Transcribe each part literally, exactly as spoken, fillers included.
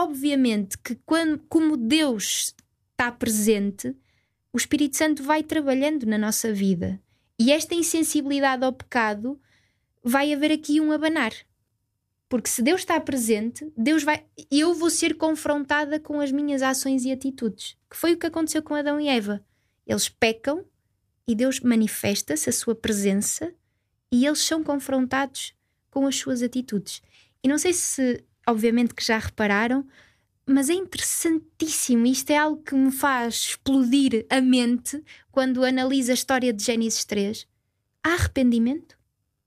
obviamente que quando, como Deus está presente, o Espírito Santo vai trabalhando na nossa vida. E esta insensibilidade ao pecado, vai haver aqui um abanar. Porque se Deus está presente, Deus vai, eu vou ser confrontada com as minhas ações e atitudes. Que foi o que aconteceu com Adão e Eva. Eles pecam e Deus manifesta-se a sua presença e eles são confrontados com as suas atitudes. E não sei se, obviamente que já repararam, mas é interessantíssimo. Isto é algo que me faz explodir a mente quando analiso a história de Gênesis três. Há arrependimento?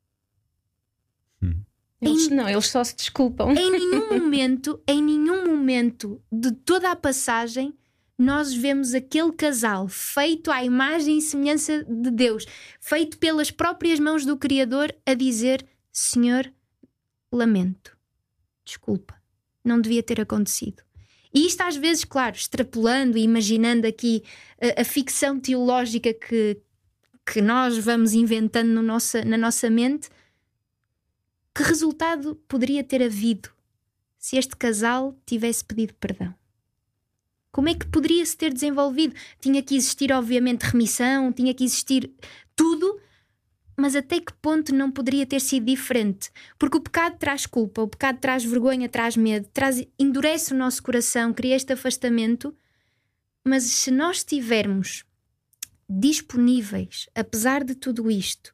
Hum. Eles, em, não, eles só se desculpam. Em nenhum momento, em nenhum momento de toda a passagem, nós vemos aquele casal feito à imagem e semelhança de Deus, feito pelas próprias mãos do Criador, a dizer: Senhor, lamento, desculpa, não devia ter acontecido. E isto às vezes, claro, extrapolando e imaginando aqui a, a ficção teológica que, que nós vamos inventando no nossa, na nossa mente, que resultado poderia ter havido se este casal tivesse pedido perdão? Como é que poderia-se ter desenvolvido? Tinha que existir, obviamente, remissão, tinha que existir tudo, mas até que ponto não poderia ter sido diferente? Porque o pecado traz culpa, o pecado traz vergonha, traz medo, traz, endurece o nosso coração, cria este afastamento. Mas se nós estivermos disponíveis, apesar de tudo isto,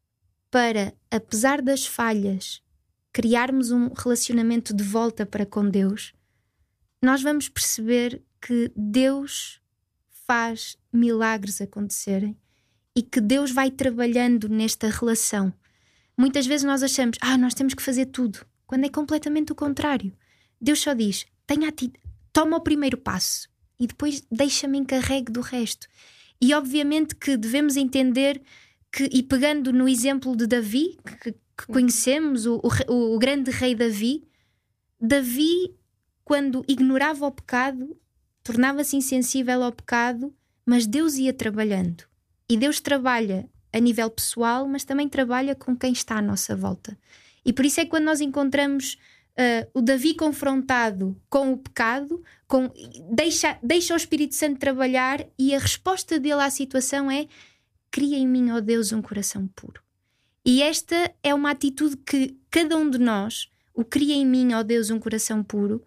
para, apesar das falhas, criarmos um relacionamento de volta para com Deus, nós vamos perceber que Deus faz milagres acontecerem e que Deus vai trabalhando nesta relação. Muitas vezes nós achamos, ah, nós temos que fazer tudo, quando é completamente o contrário. Deus só diz, tenha ati- toma o primeiro passo e depois deixa-me encarregue do resto. E obviamente que devemos entender que, e pegando no exemplo de Davi, que, que conhecemos, o, o, o grande rei Davi, Davi, quando ignorava o pecado, tornava-se insensível ao pecado, mas Deus ia trabalhando. E Deus trabalha a nível pessoal, mas também trabalha com quem está à nossa volta. E por isso é que quando nós encontramos uh, o Davi confrontado com o pecado, com, deixa, deixa o Espírito Santo trabalhar, e a resposta dele à situação é: cria em mim, ó Deus, um coração puro. E esta é uma atitude que cada um de nós, o cria em mim, ó Deus, um coração puro,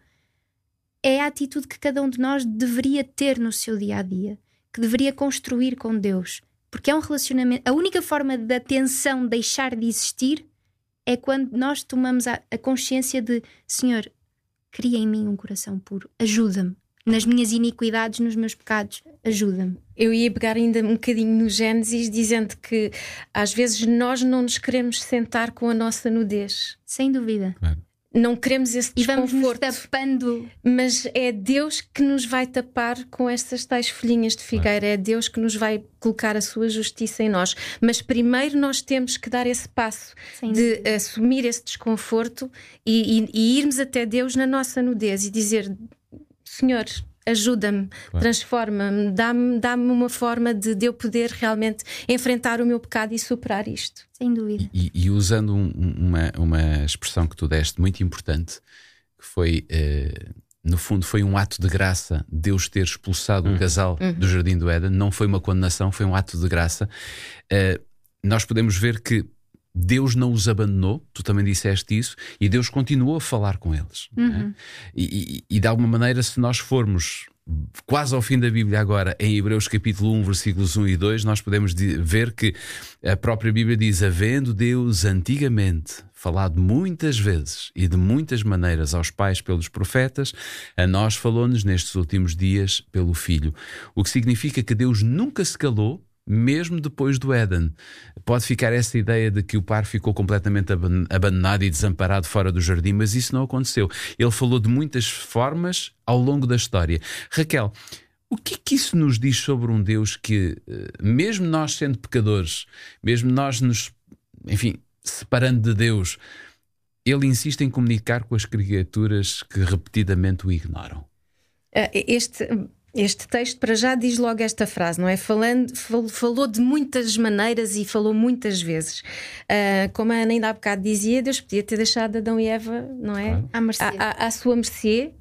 é a atitude que cada um de nós deveria ter no seu dia-a-dia, que deveria construir com Deus. Porque é um relacionamento... A única forma da tensão deixar de existir é quando nós tomamos a, a consciência de: Senhor, cria em mim um coração puro, ajuda-me nas minhas iniquidades, nos meus pecados, ajuda-me. Eu ia pegar ainda um bocadinho no Gênesis, dizendo que às vezes nós não nos queremos sentar com a nossa nudez. Sem dúvida. Claro. Não queremos esse E vamos nos desconforto, tapando. mas é Deus que nos vai tapar com estas tais folhinhas de figueira. É Deus que nos vai colocar a sua justiça em nós. Mas primeiro nós temos que dar esse passo Sem de dúvida. assumir esse desconforto e, e, e irmos até Deus na nossa nudez e dizer: Senhor, ajuda-me, Claro. transforma-me, dá-me, dá-me uma forma de, de eu poder realmente enfrentar o meu pecado e superar isto. Sem dúvida. E, e usando um- uma, uma expressão que tu deste muito importante, que foi, eh, no fundo, foi um ato de graça, Deus ter expulsado o casal do Jardim do Éden. Não foi uma condenação, foi um ato de graça. Eh, nós podemos ver que Deus não os abandonou, tu também disseste isso, e Deus continuou a falar com eles. Não é? E, e, e de alguma maneira, se nós formos quase ao fim da Bíblia agora, em Hebreus capítulo um, versículos um e dois, nós podemos di- ver que a própria Bíblia diz: havendo Deus antigamente falado muitas vezes e de muitas maneiras aos pais pelos profetas, a nós falou-nos nestes últimos dias pelo Filho. O que significa que Deus nunca se calou, mesmo depois do Éden. Pode ficar essa ideia de que o par ficou completamente aban- abandonado e desamparado fora do jardim, mas isso não aconteceu. Ele falou de muitas formas ao longo da história. Raquel, o que é que isso nos diz sobre um Deus que, eh, mesmo nós sendo pecadores, mesmo nós nos, enfim, separando de Deus, ele insiste em comunicar com as criaturas que repetidamente o ignoram? Ah, Este, este texto para já diz logo esta frase, não é? Falando, fal- falou de muitas maneiras e falou muitas vezes. Ah, como a Ana ainda há bocado dizia, Deus podia ter deixado Adão e Eva, não é? Claro. À mercê. À, à- à sua mercê.